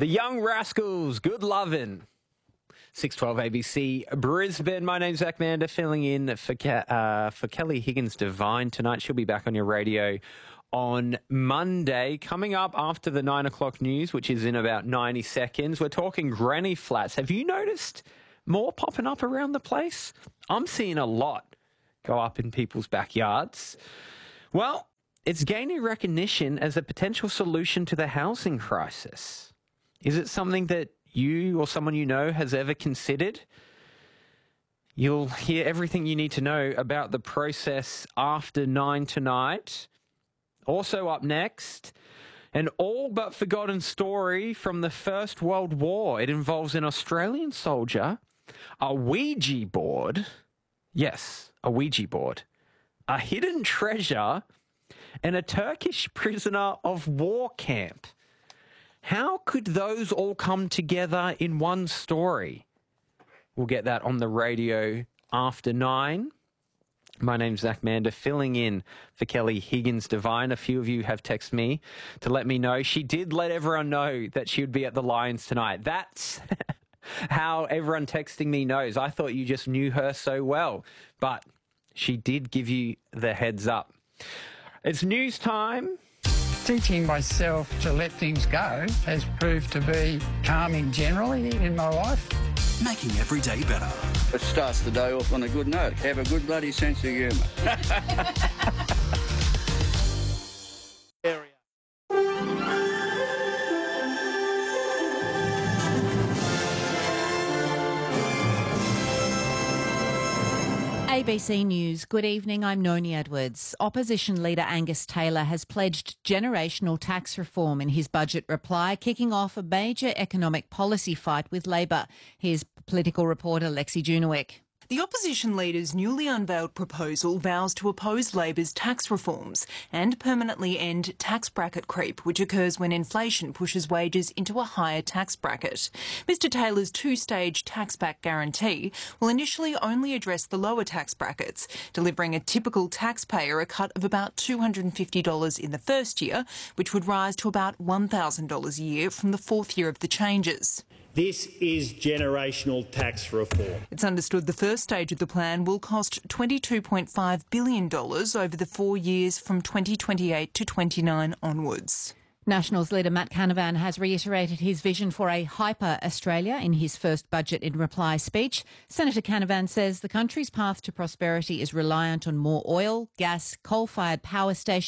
The Young Rascals, Good Lovin'. 612 ABC Brisbane. My name's Zach Mander, filling in for Kelly Higgins-Devine tonight. She'll be back on your radio on Monday. Coming up after the 9 o'clock news, which is in about 90 seconds, we're talking granny flats. Have you noticed more popping up around the place? I'm seeing a lot go up in people's backyards. Well, it's gaining recognition as a potential solution to the housing crisis. Is it something that you or someone you know has ever considered? You'll hear everything you need to know about the process after 9 tonight. Also up next, an all but forgotten story from the First World War. It involves an Australian soldier, a Ouija board, yes, a Ouija board, a hidden treasure, and a Turkish prisoner of war camp. How could those all come together in one story? We'll get that on the radio after 9. My name's Zach Mander, filling in for Kelly Higgins-Devine. A few of you have texted me to let me know. She did let everyone know that she would be at the Lions tonight. That's how everyone texting me knows. I thought you just knew her so well, but she did give you the heads up. It's news time. Teaching myself to let things go has proved to be calming generally in my life. Making every day better. It starts the day off on a good note. Have a good bloody sense of humour. ABC News. Good evening, I'm Noni Edwards. Opposition leader Angus Taylor has pledged generational tax reform in his budget reply, kicking off a major economic policy fight with Labor. Here's political reporter Lexi Junowick. The opposition leader's newly unveiled proposal vows to oppose Labor's tax reforms and permanently end tax bracket creep, which occurs when inflation pushes wages into a higher tax bracket. Mr Taylor's two-stage tax-back guarantee will initially only address the lower tax brackets, delivering a typical taxpayer a cut of about $250 in the first year, which would rise to about $1,000 a year from the fourth year of the changes. This is generational tax reform. It's understood the first stage of the plan will cost $22.5 billion over the 4 years from 2028 to 29 onwards. Nationals leader Matt Canavan has reiterated his vision for a hyper-Australia in his first budget in reply speech. Senator Canavan says the country's path to prosperity is reliant on more oil, gas, coal-fired power stations